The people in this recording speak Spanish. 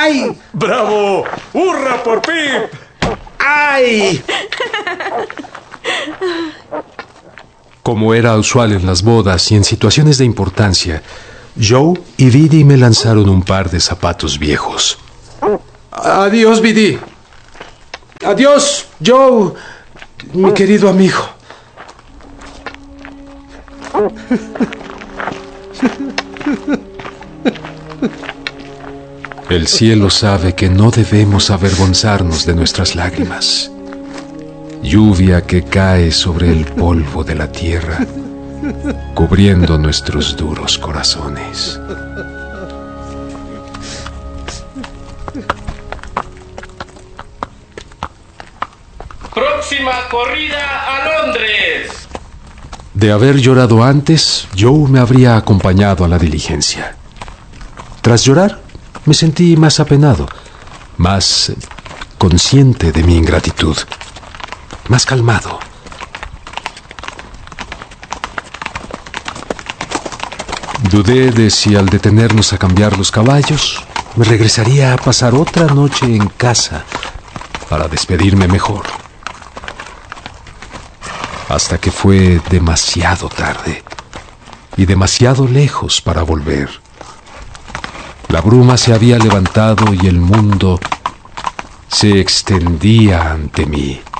¡Ay! ¡Bravo! ¡Hurra por Pip! ¡Ay! Como era usual en las bodas y en situaciones de importancia, Joe y Biddy me lanzaron un par de zapatos viejos. Adiós, Biddy. Adiós, Joe, mi querido amigo. El cielo sabe que no debemos avergonzarnos de nuestras lágrimas. Lluvia que cae sobre el polvo de la tierra, cubriendo nuestros duros corazones. Próxima corrida a Londres. De haber llorado antes, Joe me habría acompañado a la diligencia. Tras llorar, me sentí más apenado, más consciente de mi ingratitud, más calmado. Dudé de si al detenernos a cambiar los caballos, me regresaría a pasar otra noche en casa para despedirme mejor. Hasta que fue demasiado tarde y demasiado lejos para volver. La bruma se había levantado y el mundo se extendía ante mí.